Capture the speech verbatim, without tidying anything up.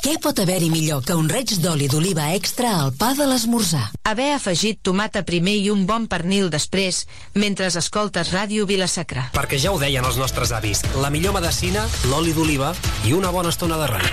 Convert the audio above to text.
Què pot haver-hi millor que un raig d'oli d'oliva extra al pa de l'esmorzar? Haver afegit tomata primer i un bon pernil després, mentre escoltes Ràdio Vila-sacra. Perquè ja ho deien els nostres avis, la millor medecina, l'oli d'oliva i una bona estona de ràdio.